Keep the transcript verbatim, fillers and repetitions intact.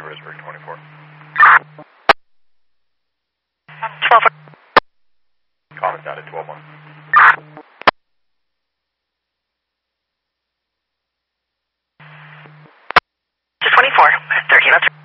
Roseburg twenty-four. twelve. Comments out at twelve one. To twenty-four. thirteen. That's